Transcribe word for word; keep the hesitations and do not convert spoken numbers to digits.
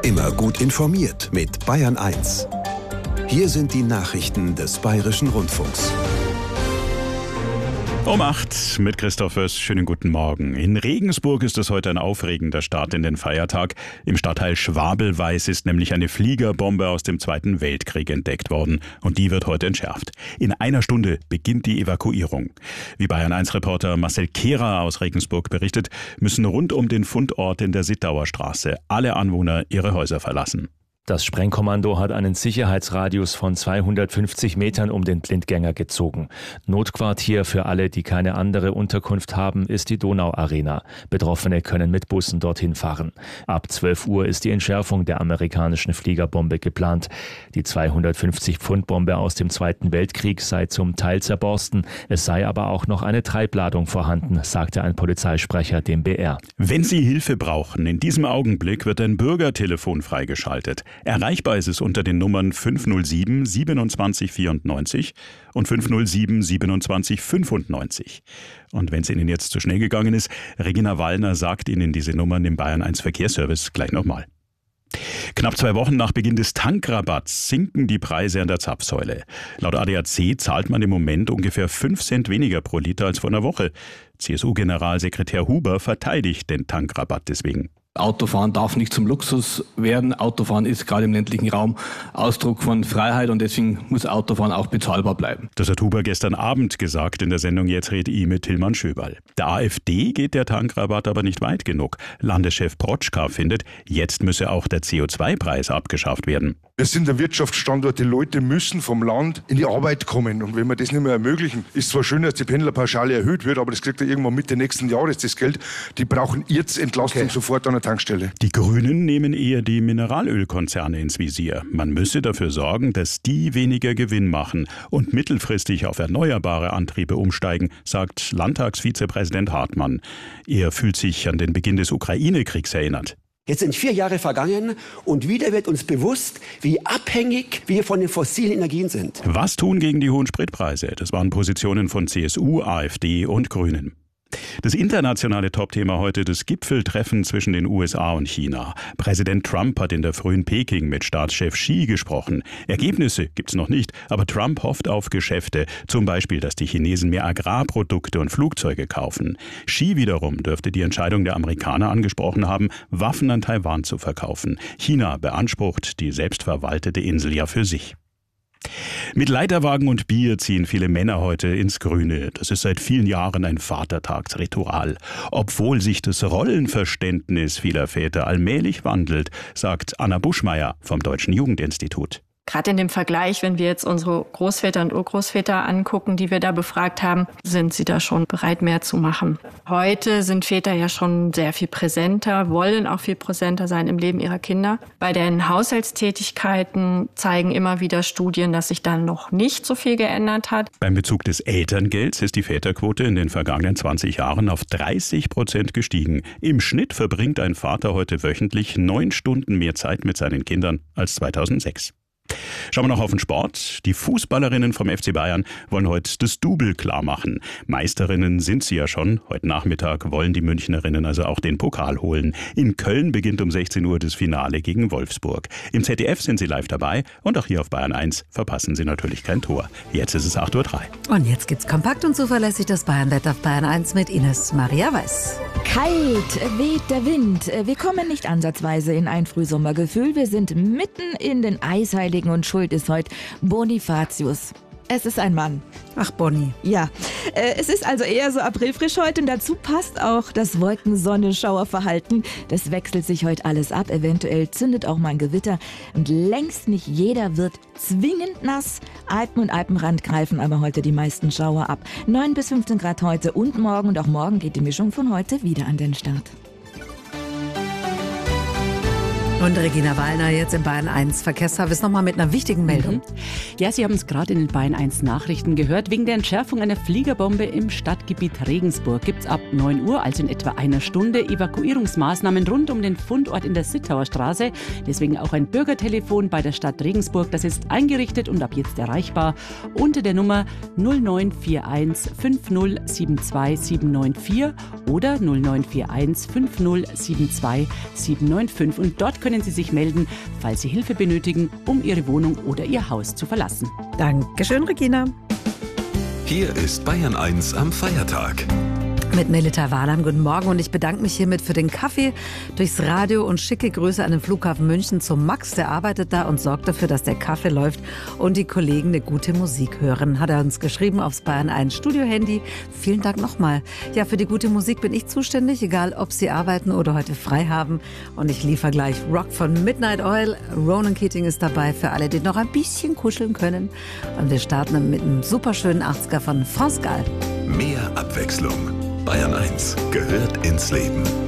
Immer gut informiert mit Bayern eins. Hier sind die Nachrichten des Bayerischen Rundfunks. Um acht mit Christoph Föss. Schönen guten Morgen. In Regensburg ist es heute ein aufregender Start in den Feiertag. Im Stadtteil Schwabelweiß ist nämlich eine Fliegerbombe aus dem Zweiten Weltkrieg entdeckt worden. Und die wird heute entschärft. In einer Stunde beginnt die Evakuierung. Wie Bayern eins Reporter Marcel Kehrer aus Regensburg berichtet, müssen rund um den Fundort in der Sittauer Straße alle Anwohner ihre Häuser verlassen. Das Sprengkommando hat einen Sicherheitsradius von zweihundertfünfzig Metern um den Blindgänger gezogen. Notquartier für alle, die keine andere Unterkunft haben, ist die Donauarena. Betroffene können mit Bussen dorthin fahren. Ab zwölf Uhr ist die Entschärfung der amerikanischen Fliegerbombe geplant. Die zweihundertfünfzig Pfund Bombe aus dem Zweiten Weltkrieg sei zum Teil zerborsten. Es sei aber auch noch eine Treibladung vorhanden, sagte ein Polizeisprecher dem B R. Wenn Sie Hilfe brauchen, in diesem Augenblick wird ein Bürgertelefon freigeschaltet. Erreichbar ist es unter den Nummern fünf null sieben siebenundzwanzig vierundneunzig und fünf null sieben siebenundzwanzig fünfundneunzig. Und wenn es Ihnen jetzt zu schnell gegangen ist, Regina Wallner sagt Ihnen diese Nummern im Bayern eins Verkehrsservice gleich nochmal. Knapp zwei Wochen nach Beginn des Tankrabatts sinken die Preise an der Zapfsäule. Laut A D A C zahlt man im Moment ungefähr fünf Cent weniger pro Liter als vor einer Woche. C S U-Generalsekretär Huber verteidigt den Tankrabatt deswegen. Autofahren darf nicht zum Luxus werden. Autofahren ist gerade im ländlichen Raum Ausdruck von Freiheit und deswegen muss Autofahren auch bezahlbar bleiben. Das hat Huber gestern Abend gesagt in der Sendung Jetzt red I mit Tilman Schöberl. Der AfD geht der Tankrabatt aber nicht weit genug. Landeschef Protschka findet, jetzt müsse auch der C O zwei Preis abgeschafft werden. Wir sind ein Wirtschaftsstandort, die Leute müssen vom Land in die Arbeit kommen. Und wenn wir das nicht mehr ermöglichen, ist zwar schön, dass die Pendlerpauschale erhöht wird, aber das kriegt er irgendwann Mitte nächsten Jahres, das Geld. Die brauchen jetzt Entlastung okay. sofort an der Tankstelle. Die Grünen nehmen eher die Mineralölkonzerne ins Visier. Man müsse dafür sorgen, dass die weniger Gewinn machen und mittelfristig auf erneuerbare Antriebe umsteigen, sagt Landtagsvizepräsident Hartmann. Er fühlt sich an den Beginn des Ukraine-Kriegs erinnert. Jetzt sind vier Jahre vergangen und wieder wird uns bewusst, wie abhängig wir von den fossilen Energien sind. Was tun gegen die hohen Spritpreise? Das waren Positionen von C S U, AfD und Grünen. Das internationale Topthema heute, das Gipfeltreffen zwischen den U S A und China. Präsident Trump hat in der frühen Peking mit Staatschef Xi gesprochen. Ergebnisse gibt's noch nicht, aber Trump hofft auf Geschäfte. Zum Beispiel, dass die Chinesen mehr Agrarprodukte und Flugzeuge kaufen. Xi wiederum dürfte die Entscheidung der Amerikaner angesprochen haben, Waffen an Taiwan zu verkaufen. China beansprucht die selbstverwaltete Insel ja für sich. Mit Leiterwagen und Bier ziehen viele Männer heute ins Grüne. Das ist seit vielen Jahren ein Vatertagsritual. Obwohl sich das Rollenverständnis vieler Väter allmählich wandelt, sagt Anna Buschmeier vom Deutschen Jugendinstitut. Gerade in dem Vergleich, wenn wir jetzt unsere Großväter und Urgroßväter angucken, die wir da befragt haben, sind sie da schon bereit, mehr zu machen. Heute sind Väter ja schon sehr viel präsenter, wollen auch viel präsenter sein im Leben ihrer Kinder. Bei den Haushaltstätigkeiten zeigen immer wieder Studien, dass sich da noch nicht so viel geändert hat. Beim Bezug des Elterngelds ist die Väterquote in den vergangenen zwanzig Jahren auf dreißig Prozent gestiegen. Im Schnitt verbringt ein Vater heute wöchentlich neun Stunden mehr Zeit mit seinen Kindern als zweitausendsechs. Schauen wir noch auf den Sport. Die Fußballerinnen vom F C Bayern wollen heute das Double klar machen. Meisterinnen sind sie ja schon. Heute Nachmittag wollen die Münchnerinnen also auch den Pokal holen. In Köln beginnt um sechzehn Uhr das Finale gegen Wolfsburg. Im Z D F sind sie live dabei und auch hier auf Bayern eins verpassen sie natürlich kein Tor. Jetzt ist es acht Uhr drei. Und jetzt gibt's kompakt und zuverlässig das Bayernwetter auf Bayern eins mit Ines Maria Weiß. Kalt weht der Wind. Wir kommen nicht ansatzweise in ein Frühsommergefühl. Wir sind mitten in den Eisheiligen und schuld ist heute Bonifatius. Es ist ein Mann. Ach, Bonnie. Ja, äh, es ist also eher so aprilfrisch heute und dazu passt auch das Wolken-Sonne-Schauerverhalten. Das wechselt sich heute alles ab. Eventuell zündet auch mal ein Gewitter und längst nicht jeder wird zwingend nass. Alpen und Alpenrand greifen aber heute die meisten Schauer ab. neun bis fünfzehn Grad heute und morgen und auch morgen geht die Mischung von heute wieder an den Start. Und Regina Wallner jetzt im Bayern eins Verkehrsservice nochmal mit einer wichtigen Meldung. Mhm. Ja, Sie haben es gerade in den Bayern eins Nachrichten gehört. Wegen der Entschärfung einer Fliegerbombe im Stadtgebiet Regensburg gibt es ab neun Uhr, also in etwa einer Stunde, Evakuierungsmaßnahmen rund um den Fundort in der Sittauer Straße. Deswegen auch ein Bürgertelefon bei der Stadt Regensburg. Das ist eingerichtet und ab jetzt erreichbar unter der Nummer null neun vier eins fünf null sieben zwei sieben neun vier oder null neun vier eins fünf null sieben zwei sieben neun fünf. Und dort können können Sie sich melden, falls Sie Hilfe benötigen, um Ihre Wohnung oder Ihr Haus zu verlassen. Dankeschön, Regina. Hier ist Bayern eins am Feiertag. Mit Melita Wahlheim, guten Morgen, und ich bedanke mich hiermit für den Kaffee durchs Radio und schicke Grüße an den Flughafen München zum Max, der arbeitet da und sorgt dafür, dass der Kaffee läuft und die Kollegen eine gute Musik hören. Hat er uns geschrieben aufs Bayern eins Studio-Handy. Vielen Dank nochmal. Ja, für die gute Musik bin ich zuständig, egal ob Sie arbeiten oder heute frei haben. Und ich liefere gleich Rock von Midnight Oil. Ronan Keating ist dabei für alle, die noch ein bisschen kuscheln können. Und wir starten mit einem superschönen achtziger von France Gall. Mehr Abwechslung. Bayern eins gehört ins Leben.